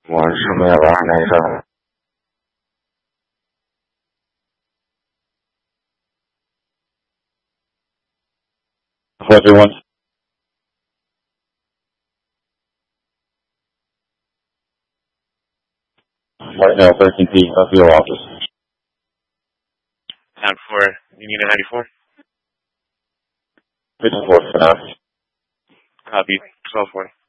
Morning, Ryan. Hello, everyone. Right now, 13P of your office. Time for you need a 94. 54 for now. Copy 1240.